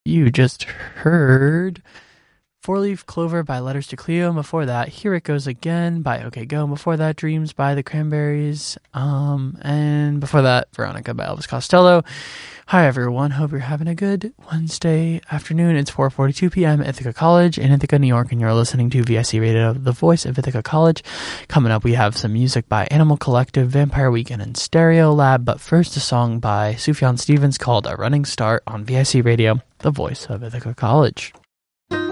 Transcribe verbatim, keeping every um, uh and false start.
You just heard Four Leaf Clover by Letters to Cleo. Before that, Here It Goes Again by OK Go. Before that, Dreams by the Cranberries. Um, and before that, Veronica by Elvis Costello. Hi everyone, hope you're having a good Wednesday afternoon. It's four forty-two p.m. at Ithaca College in Ithaca, New York, and you're listening to V I C Radio, the voice of Ithaca College. Coming up, we have some music by Animal Collective, Vampire Weekend, and Stereo Lab, but first a song by Sufjan Stevens called A Running Start on V I C Radio, the voice of Ithaca College.